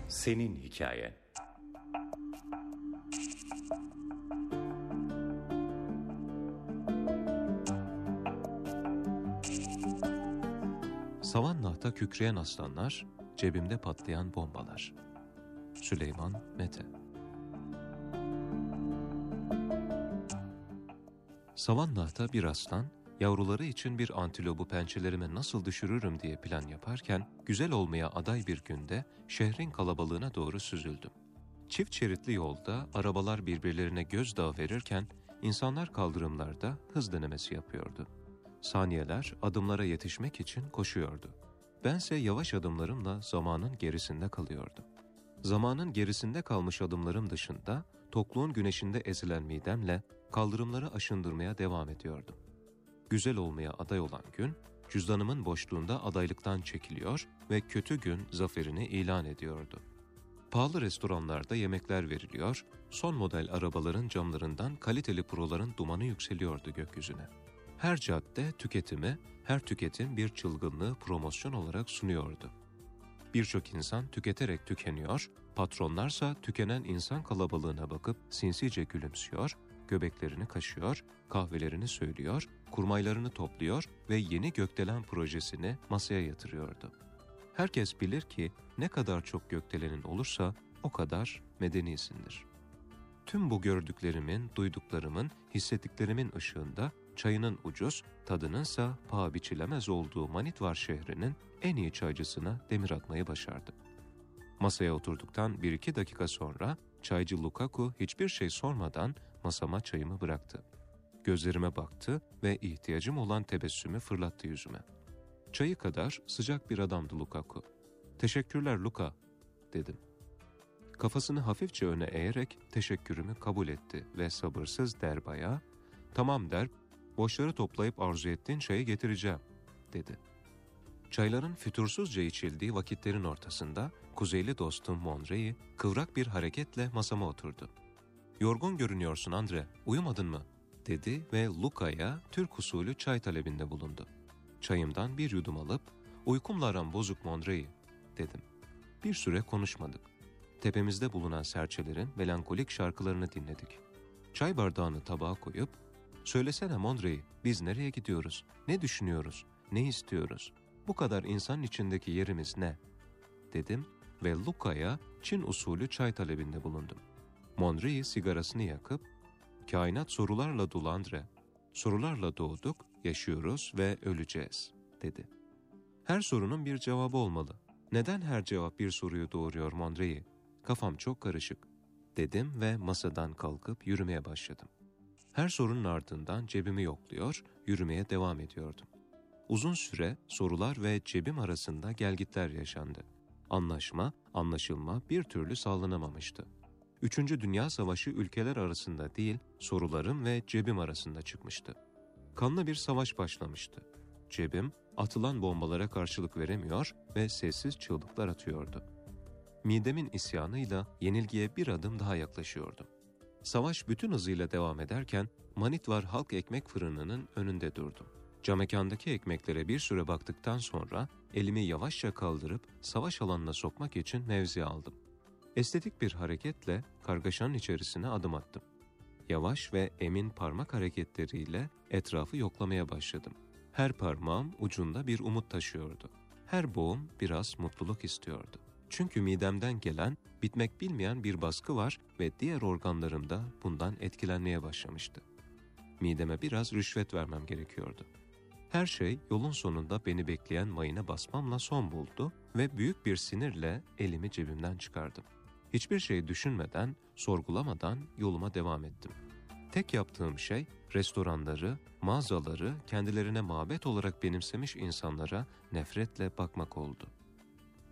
Senin hikayen. Savannah'ta kükreyen aslanlar, cebimde patlayan bombalar. Süleyman Mete. Savannah'ta bir aslan, yavruları için bir antilopu pençelerime nasıl düşürürüm diye plan yaparken, güzel olmaya aday bir günde şehrin kalabalığına doğru süzüldüm. Çift şeritli yolda arabalar birbirlerine gözdağı verirken, insanlar kaldırımlarda hız denemesi yapıyordu. Saniyeler adımlara yetişmek için koşuyordu. Bense yavaş adımlarımla zamanın gerisinde kalıyordum. Zamanın gerisinde kalmış adımlarım dışında, tokluğun güneşinde ezilen midemle kaldırımları aşındırmaya devam ediyordum. Güzel olmaya aday olan gün, cüzdanımın boşluğunda adaylıktan çekiliyor ve kötü gün zaferini ilan ediyordu. Pahalı restoranlarda yemekler veriliyor, son model arabaların camlarından kaliteli proların dumanı yükseliyordu gökyüzüne. Her cadde tüketimi, her tüketim bir çılgınlığı promosyon olarak sunuyordu. Birçok insan tüketerek tükeniyor, patronlarsa tükenen insan kalabalığına bakıp sinsice gülümsüyor, göbeklerini kaşıyor, kahvelerini söylüyor, kurmaylarını topluyor ve yeni gökdelen projesini masaya yatırıyordu. Herkes bilir ki ne kadar çok gökdelenin olursa o kadar medenisindir. Tüm bu gördüklerimin, duyduklarımın, hissettiklerimin ışığında çayının ucuz, tadınınsa paha biçilemez olduğu Manitvar şehrinin en iyi çaycısına demir atmayı başardım. Masaya oturduktan 1-2 dakika sonra çaycı Lukaku hiçbir şey sormadan masama çayımı bıraktı. Gözlerime baktı ve ihtiyacım olan tebessümü fırlattı yüzüme. Çayı kadar sıcak bir adamdı Lukaku. "Teşekkürler Luka," dedim. Kafasını hafifçe öne eğerek teşekkürümü kabul etti ve sabırsız derbaya, "Tamam Derb, boşları toplayıp arzu ettiğin çayı getireceğim," dedi. Çayların fütursuzca içildiği vakitlerin ortasında kuzeyli dostum Monrey kıvrak bir hareketle masama oturdu. "Yorgun görünüyorsun Andre, uyumadın mı?" dedi ve Luka'ya Türk usulü çay talebinde bulundu. Çayımdan bir yudum alıp, "Uykumla aram bozuk Monrey," dedim. Bir süre konuşmadık. Tepemizde bulunan serçelerin melankolik şarkılarını dinledik. Çay bardağını tabağa koyup, "Söylesene Monrey, biz nereye gidiyoruz, ne düşünüyoruz, ne istiyoruz, bu kadar insanın içindeki yerimiz ne?" dedim ve Luka'ya Çin usulü çay talebinde bulundum. Monrey sigarasını yakıp, "Kainat sorularla dolu Andre, sorularla doğduk, yaşıyoruz ve öleceğiz," dedi. "Her sorunun bir cevabı olmalı. Neden her cevap bir soruyu doğuruyor Monrey? Kafam çok karışık," dedim ve masadan kalkıp yürümeye başladım. Her sorunun ardından cebimi yokluyor, yürümeye devam ediyordum. Uzun süre sorular ve cebim arasında gelgitler yaşandı. Anlaşma, anlaşılma bir türlü sağlanamamıştı. 3. Dünya Savaşı ülkeler arasında değil, sorularım ve cebim arasında çıkmıştı. Kanlı bir savaş başlamıştı. Cebim, atılan bombalara karşılık veremiyor ve sessiz çığlıklar atıyordu. Midemin isyanıyla yenilgiye bir adım daha yaklaşıyordum. Savaş bütün hızıyla devam ederken Manitvar Halk Ekmek Fırını'nın önünde durdum. Camekandaki ekmeklere bir süre baktıktan sonra elimi yavaşça kaldırıp savaş alanına sokmak için mevzi aldım. Estetik bir hareketle kargaşanın içerisine adım attım. Yavaş ve emin parmak hareketleriyle etrafı yoklamaya başladım. Her parmağım ucunda bir umut taşıyordu. Her boğum biraz mutluluk istiyordu. Çünkü midemden gelen, bitmek bilmeyen bir baskı var ve diğer organlarım da bundan etkilenmeye başlamıştı. Mideme biraz rüşvet vermem gerekiyordu. Her şey yolun sonunda beni bekleyen mayına basmamla son buldu ve büyük bir sinirle elimi cebimden çıkardım. Hiçbir şey düşünmeden, sorgulamadan yoluma devam ettim. Tek yaptığım şey restoranları, mağazaları kendilerine mabet olarak benimsemiş insanlara nefretle bakmak oldu.